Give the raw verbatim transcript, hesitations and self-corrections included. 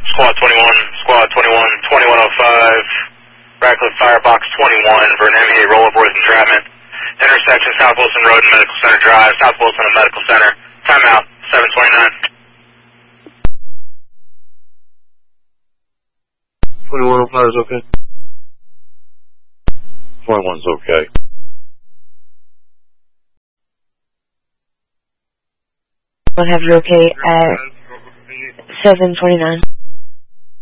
Squad twenty-one, Squad twenty-one, twenty-one oh five, Radcliffe Firebox twenty-one for an M V A rollover with entrapment. Intersection South Wilson Road and Medical Center Drive, South Wilson and Medical Center. Timeout, seven twenty-nine. twenty-one oh five is okay? twenty-one's okay. I'll have you okay at seven twenty-nine.